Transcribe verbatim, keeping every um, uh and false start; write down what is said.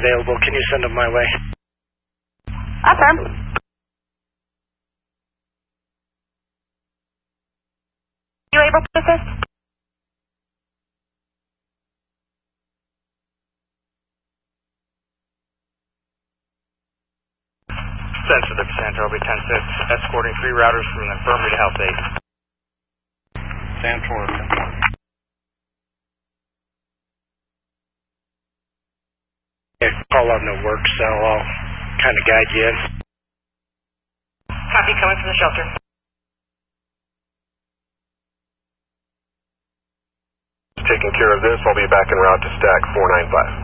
available. Can you send them my way? Affirm. You able to assist? Sensitive, Santor, ten six, escorting three routers from the infirmary to Health eight. Santor. Yeah, call out no work, so I'll kind of guide you in. Copy, coming from the shelter. Taking care of this, I'll be back en route to stack four nine five.